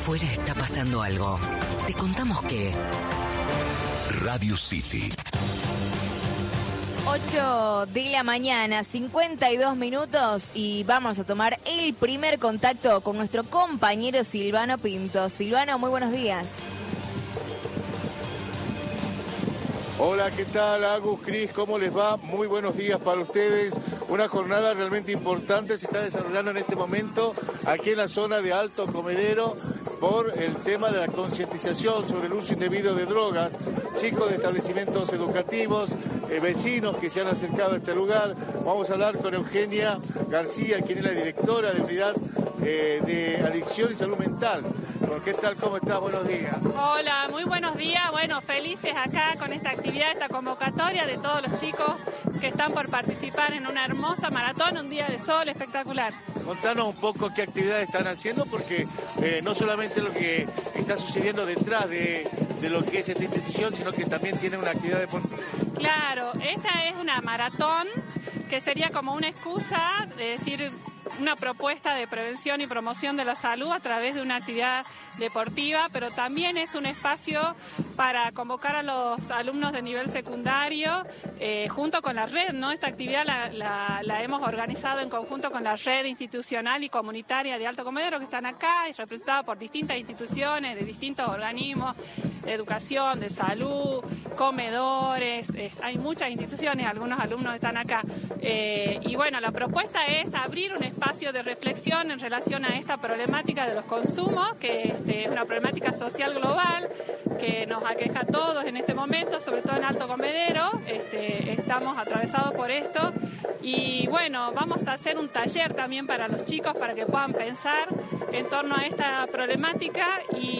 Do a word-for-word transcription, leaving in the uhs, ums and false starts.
Afuera está pasando algo. Te contamos que... Radio City. ocho de la mañana, cincuenta y dos minutos, y vamos a tomar el primer contacto con nuestro compañero Silvano Pinto. Silvano, muy buenos días. Hola, ¿qué tal, Agus, Cris? ¿Cómo les va? Muy buenos días para ustedes. Una jornada realmente importante se está desarrollando en este momento aquí en la zona de Alto Comedero por el tema de la concientización sobre el uso indebido de drogas. Chicos de establecimientos educativos, eh, vecinos que se han acercado a este lugar. Vamos a hablar con Eugenia García, quien es la directora de Unidad eh, de Adicción y Salud Mental. ¿Qué tal? ¿Cómo estás? Buenos días. Hola, muy buenos días. Bueno, felices acá con esta actividad, esta convocatoria de todos los chicos que están por participar en una hermosa maratón, un día de sol espectacular. Contanos un poco qué actividades están haciendo, porque eh, no solamente lo que está sucediendo detrás de, de lo que es esta institución, sino que también tiene una actividad deportiva. Claro, esta es una maratón que sería como una excusa de decir una propuesta de prevención y promoción de la salud a través de una actividad deportiva, pero también es un espacio para convocar a los alumnos de nivel secundario eh, junto con la red, ¿no? Esta actividad la, la, la hemos organizado en conjunto con la red institucional y comunitaria de Alto Comedero, que están acá y representadas por distintas instituciones de distintos organismos de educación, de salud, comedores, eh, hay muchas instituciones, algunos alumnos están acá. Eh, y bueno, la propuesta es abrir un espacio de reflexión en relación a esta problemática de los consumos, que este, es una problemática social global, que nos aqueja a todos en este momento, sobre todo en Alto Comedero, este, estamos atravesados por esto. Y bueno, vamos a hacer un taller también para los chicos, para que puedan pensar en torno a esta problemática y